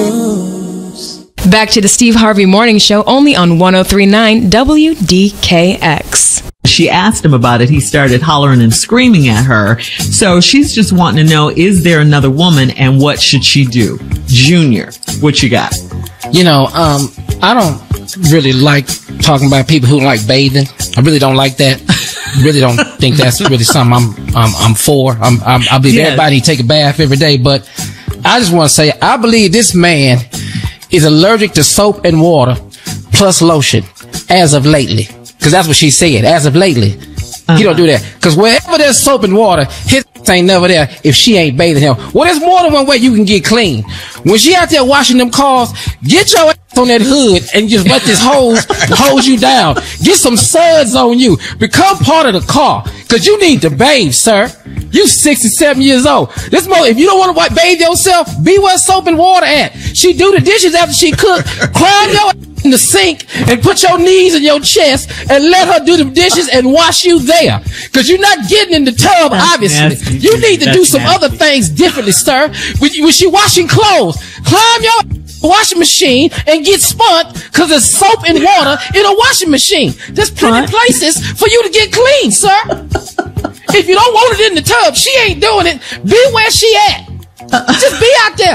Back to the Steve Harvey Morning Show, only on 103.9 WDKX. She asked him about it. He started hollering and screaming at her. So she's just wanting to know, is there another woman and what should she do? Junior, what you got? You know, I don't really like talking about people who like bathing. I really don't like that. Really don't think that's really something I'm for. I believe everybody take a bath every day, but I just want to say I believe this man is allergic to soap and water plus lotion as of lately. Because that's what she said, as of lately. He don't do that. Because wherever there's soap and water, his ain't never there if she ain't bathing him. Well, there's more than one way you can get clean. When she out there washing them cars, get your ass on that hood and just let this hose you down. Get some suds on you. Become part of the car. Because you need to bathe, sir. You 67 years old. If you don't want to bathe yourself, be where soap and water at. She do the dishes after she cook. Climb your ass in the sink and put your knees in your chest and let her do the dishes and wash you there. Because you're not getting in the tub, obviously. Nasty. You need to do some other things differently, sir. When she washing clothes, climb your washing machine and get spun because there's soap and water in a washing machine. There's plenty of places for you to get clean, sir. If you don't want it in the tub, she ain't doing it. Be where she at. Just be out there.